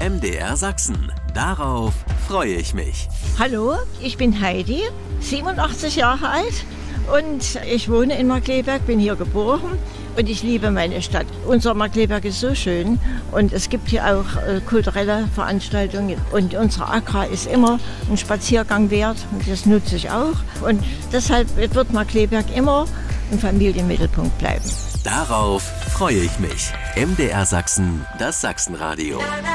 MDR Sachsen. Darauf freue ich mich. Hallo, ich bin Heidi, 87 Jahre alt und ich wohne in Markkleeberg, bin hier geboren und ich liebe meine Stadt. Unser Markkleeberg ist so schön und es gibt hier auch kulturelle Veranstaltungen und unsere Agra ist immer ein Spaziergang wert und das nutze ich auch. Und deshalb wird Markkleeberg immer im Familienmittelpunkt bleiben. Darauf freue ich mich. MDR Sachsen, das Sachsenradio.